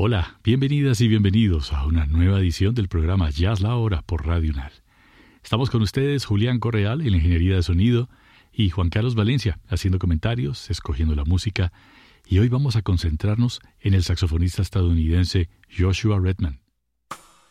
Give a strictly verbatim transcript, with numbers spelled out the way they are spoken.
Hola, bienvenidas y bienvenidos a una nueva edición del programa Jazz La Hora por Radio UNAL. Estamos con ustedes Julián Correal en la ingeniería de sonido y Juan Carlos Valencia haciendo comentarios, escogiendo la música, y hoy vamos a concentrarnos en el saxofonista estadounidense Joshua Redman.